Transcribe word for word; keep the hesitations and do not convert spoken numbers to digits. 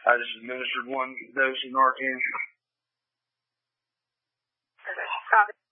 I just administered one dose of Narcan. Okay. Copy.